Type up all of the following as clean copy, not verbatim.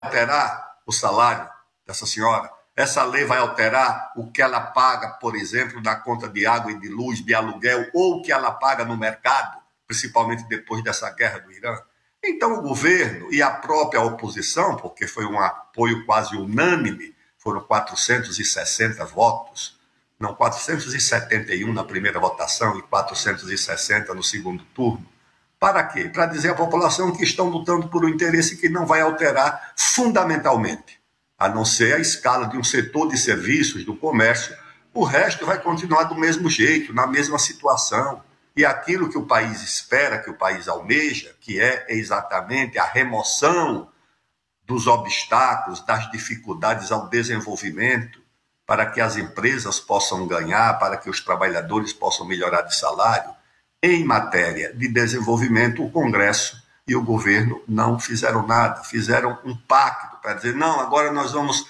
alterar o salário dessa senhora? Essa lei vai alterar o que ela paga, por exemplo, na conta de água e de luz, de aluguel, ou o que ela paga no mercado, principalmente depois dessa guerra do Irã? Então, o governo e a própria oposição, porque foi um apoio quase unânime, foram 460 votos, não, 471 na primeira votação e 460 no segundo turno. Para quê? Para dizer à população que estão lutando por um interesse que não vai alterar fundamentalmente, a não ser a escala de um setor de serviços, do comércio. O resto vai continuar do mesmo jeito, na mesma situação. E aquilo que o país espera, que o país almeja, que é exatamente a remoção dos obstáculos, das dificuldades ao desenvolvimento, para que as empresas possam ganhar, para que os trabalhadores possam melhorar de salário. Em matéria de desenvolvimento, o Congresso e o governo não fizeram nada, fizeram um pacto para dizer, não, agora nós vamos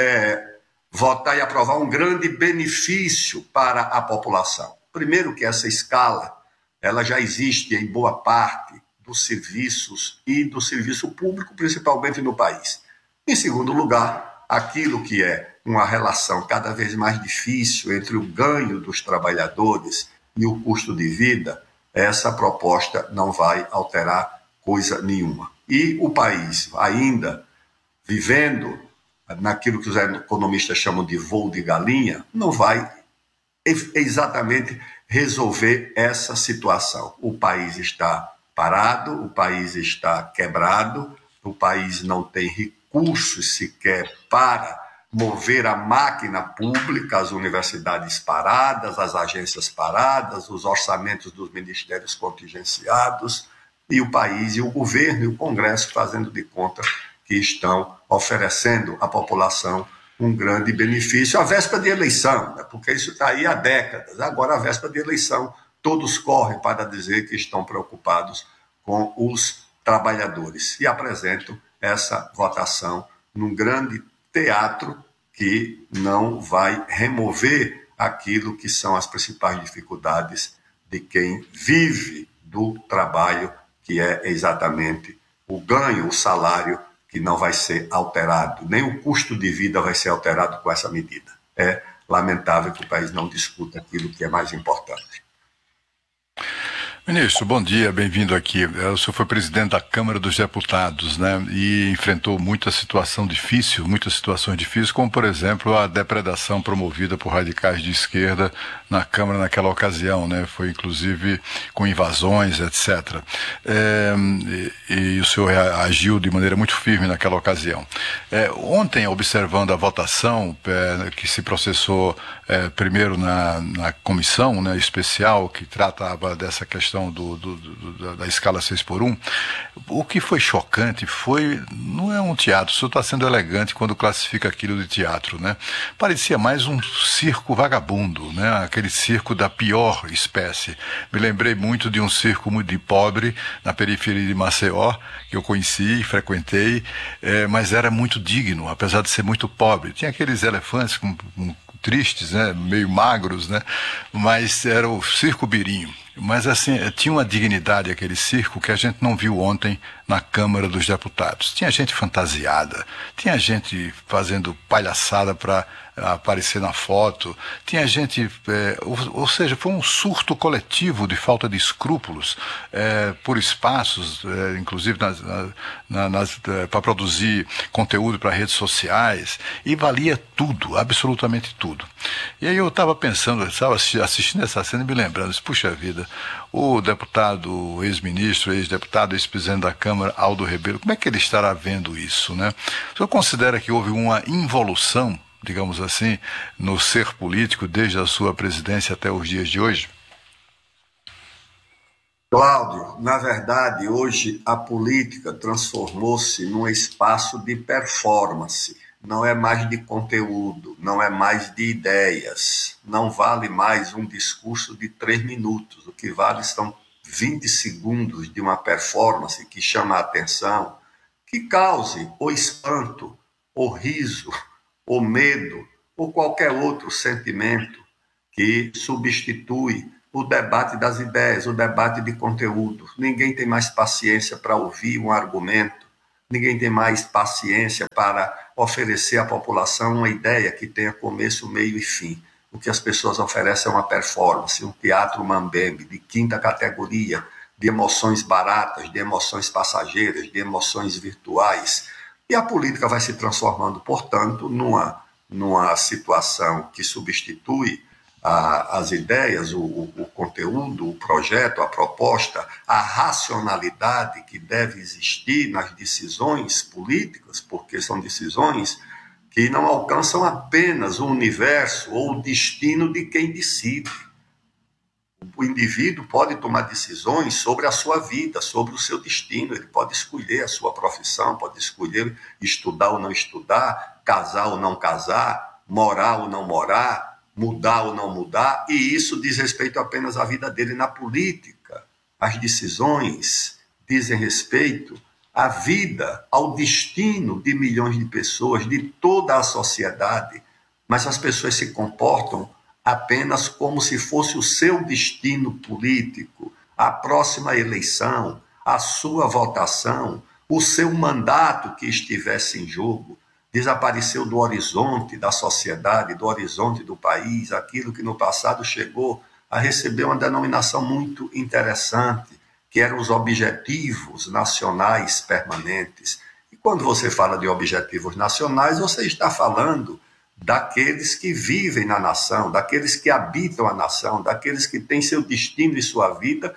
votar e aprovar um grande benefício para a população. Primeiro que essa escala, ela já existe em boa parte dos serviços e do serviço público, principalmente no país. Em segundo lugar, aquilo que é uma relação cada vez mais difícil entre o ganho dos trabalhadores e o custo de vida, essa proposta não vai alterar coisa nenhuma. E o país ainda vivendo naquilo que os economistas chamam de voo de galinha, não vai exatamente resolver essa situação. O país está parado, o país está quebrado, o país não tem recursos sequer para mover a máquina pública, as universidades paradas, as agências paradas, os orçamentos dos ministérios contingenciados, e o país e o governo e o Congresso fazendo de conta que estão oferecendo à população um grande benefício à véspera de eleição, né? Porque isso está aí há décadas. Agora, à véspera de eleição, todos correm para dizer que estão preocupados com os trabalhadores e apresentam essa votação num grande teatro que não vai remover aquilo que são as principais dificuldades de quem vive do trabalho, que é exatamente o ganho, o salário, que não vai ser alterado, nem o custo de vida vai ser alterado com essa medida. É lamentável que o país não discuta aquilo que é mais importante. Ministro, bom dia, bem-vindo aqui. O senhor foi presidente da Câmara dos Deputados, né, e enfrentou muitas situações difíceis, como, por exemplo, a depredação promovida por radicais de esquerda na Câmara naquela ocasião, né, foi inclusive com invasões, etc. E o senhor agiu de maneira muito firme naquela ocasião. Ontem, observando a votação que se processou primeiro na comissão, né, especial que tratava dessa questão da escala 6x1, o que foi chocante não é um teatro, o senhor está sendo elegante quando classifica aquilo de teatro, né? Parecia mais um circo vagabundo, né? Aquele circo da pior espécie. Me lembrei muito de um circo muito pobre na periferia de Maceió, que eu conheci e frequentei, mas era muito digno, apesar de ser muito pobre. Tinha aqueles elefantes com tristes, né, meio magros, né, mas era o circo Birinho. Mas assim, tinha uma dignidade aquele circo que a gente não viu ontem na Câmara dos Deputados. Tinha gente fantasiada, tinha gente fazendo palhaçada para aparecer na foto, tinha gente, ou seja, foi um surto coletivo de falta de escrúpulos por espaços, inclusive para produzir conteúdo para redes sociais, e valia tudo, absolutamente tudo. E aí eu estava pensando, estava assistindo essa cena e me lembrando, puxa vida, o deputado, o ex-ministro, ex-deputado, ex-presidente da Câmara, Aldo Rebelo, como é que ele estará vendo isso, né? O senhor considera que houve uma involução, digamos assim, no ser político desde a sua presidência até os dias de hoje? Cláudio, na verdade, hoje a política transformou-se num espaço de performance. Não é mais de conteúdo, não é mais de ideias. Não vale mais um discurso de 3 minutos. O que vale são 20 segundos de uma performance que chama a atenção, que cause o espanto, o riso, o medo ou qualquer outro sentimento que substitui o debate das ideias, o debate de conteúdo. Ninguém tem mais paciência para ouvir um argumento ninguém tem mais paciência para oferecer à população uma ideia que tenha começo, meio e fim. O que as pessoas oferecem é uma performance, um teatro mambembe, de quinta categoria, de emoções baratas, de emoções passageiras, de emoções virtuais. E a política vai se transformando, portanto, numa situação que substitui as ideias, o conteúdo, o projeto, a proposta, a racionalidade que deve existir nas decisões políticas, porque são decisões que não alcançam apenas o universo ou o destino de quem decide. O indivíduo pode tomar decisões sobre a sua vida, sobre o seu destino, ele pode escolher a sua profissão, pode escolher estudar ou não estudar, casar ou não casar, morar ou não morar, mudar ou não mudar, e isso diz respeito apenas à vida dele. Na política. As decisões dizem respeito à vida, ao destino de milhões de pessoas, de toda a sociedade, mas as pessoas se comportam apenas como se fosse o seu destino político, a próxima eleição, a sua votação, o seu mandato que estivesse em jogo. Desapareceu do horizonte da sociedade, do horizonte do país, aquilo que no passado chegou a receber uma denominação muito interessante, que eram os objetivos nacionais permanentes. E quando você fala de objetivos nacionais, você está falando daqueles que vivem na nação, daqueles que habitam a nação, daqueles que têm seu destino e sua vida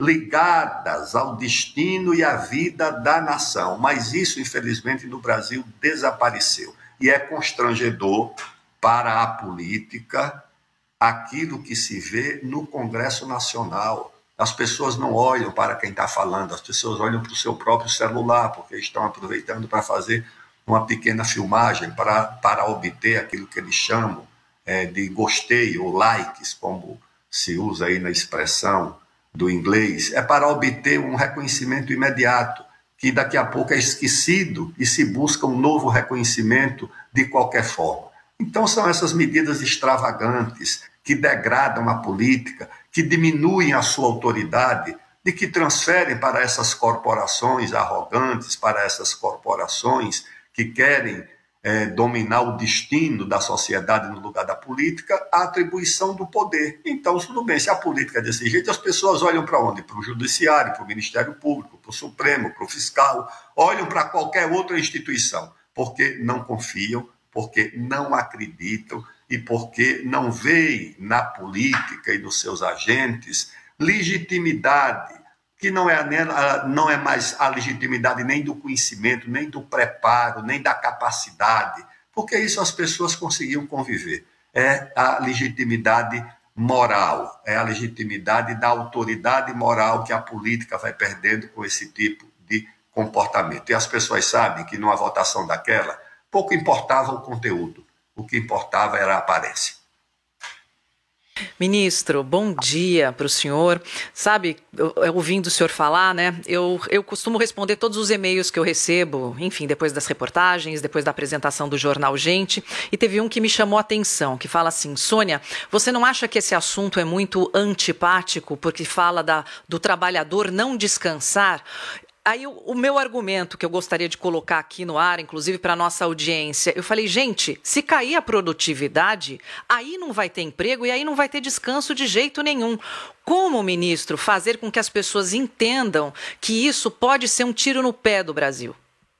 ligadas ao destino e à vida da nação. Mas isso, infelizmente, no Brasil desapareceu. E é constrangedor para a política aquilo que se vê no Congresso Nacional. As pessoas não olham para quem está falando, as pessoas olham para o seu próprio celular, porque estão aproveitando para fazer uma pequena filmagem para obter aquilo que eles chamam de gostei ou likes, como se usa aí na expressão do inglês, é para obter um reconhecimento imediato, que daqui a pouco é esquecido e se busca um novo reconhecimento de qualquer forma. Então são essas medidas extravagantes que degradam a política, que diminuem a sua autoridade, e que transferem para essas corporações arrogantes, para essas corporações que querem dominar o destino da sociedade no lugar da política, a atribuição do poder. Então, tudo bem, se a política é desse jeito, as pessoas olham para onde? Para o judiciário, para o Ministério Público, para o Supremo, para o fiscal, olham para qualquer outra instituição, porque não confiam, porque não acreditam e porque não veem na política e nos seus agentes legitimidade, que não é mais a legitimidade nem do conhecimento, nem do preparo, nem da capacidade, porque isso as pessoas conseguiam conviver. É a legitimidade moral, é a legitimidade da autoridade moral que a política vai perdendo com esse tipo de comportamento. E as pessoas sabem que numa votação daquela, pouco importava o conteúdo, o que importava era a aparência. Ministro, bom dia para o senhor. Sabe, ouvindo o senhor falar, né, eu costumo responder todos os e-mails que eu recebo, enfim, depois das reportagens, depois da apresentação do jornal Gente, e teve um que me chamou a atenção, que fala assim: Sônia, você não acha que esse assunto é muito antipático, porque fala do trabalhador não descansar? Aí o meu argumento que eu gostaria de colocar aqui no ar, inclusive para a nossa audiência, eu falei, gente, se cair a produtividade, aí não vai ter emprego e aí não vai ter descanso de jeito nenhum. Como, ministro, fazer com que as pessoas entendam que isso pode ser um tiro no pé do Brasil?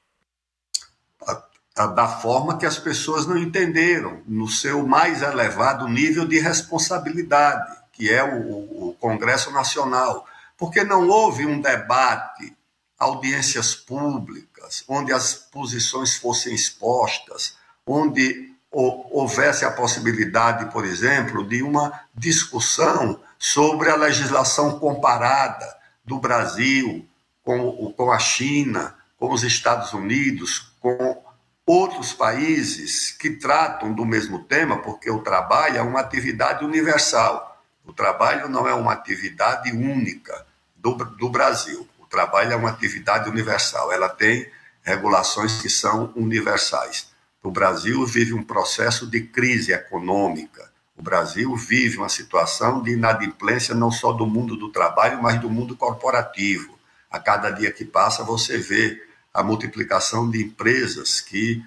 Da forma que as pessoas não entenderam, no seu mais elevado nível de responsabilidade, que é o Congresso Nacional, porque não houve um debate, audiências públicas, onde as posições fossem expostas, onde houvesse a possibilidade, por exemplo, de uma discussão sobre a legislação comparada do Brasil com a China, com os Estados Unidos, com outros países que tratam do mesmo tema, porque o trabalho é uma atividade universal. O trabalho não é uma atividade única do Brasil. O trabalho é uma atividade universal, ela tem regulações que são universais. O Brasil vive um processo de crise econômica, o Brasil vive uma situação de inadimplência não só do mundo do trabalho, mas do mundo corporativo. A cada dia que passa você vê a multiplicação de empresas que